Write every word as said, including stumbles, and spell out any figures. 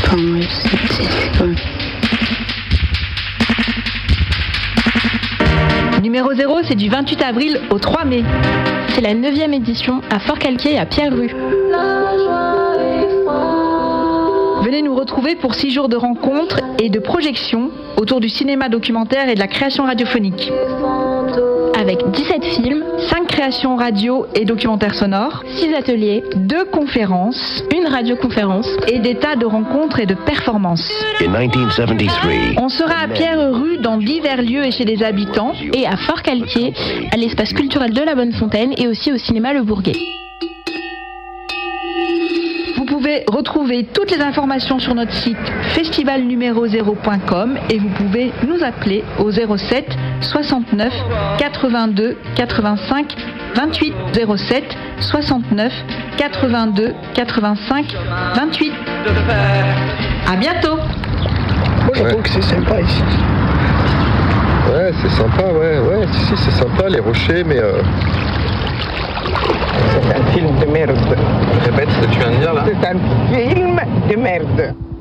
Enfin, ouais, c'est, c'est, c'est comme... Numéro zéro, c'est du vingt-huit avril au trois mai. C'est la neuvième édition à Fort-Calquier à Pierre-Rue. Venez nous retrouver pour six jours de rencontres et de projections autour du cinéma documentaire et de la création radiophonique. Avec dix-sept films, cinq créations radio et documentaires sonores, six ateliers, deux conférences, une radioconférence et des tas de rencontres et de performances. In nineteen seventy-three, On sera à Pierre-Rue dans divers lieux et chez des habitants. et à Fort-Calquier, à l'espace culturel de la Bonne Fontaine et aussi au cinéma Le Bourguet. Vous pouvez retrouver toutes les informations sur notre site festival numéro zéro point com et vous pouvez nous appeler au zéro sept soixante-neuf quatre-vingt-deux quatre-vingt-cinq vingt-huit zéro sept soixante-neuf quatre-vingt-deux quatre-vingt-cinq vingt-huit. À bientôt. Moi, je Ouais. trouve que c'est sympa ici. Ouais, c'est sympa, ouais, ouais, si, si, c'est sympa, les rochers, mais... Euh... C'est un film de merde. Répète ce que tu viens de dire, là. C'est un film de merde.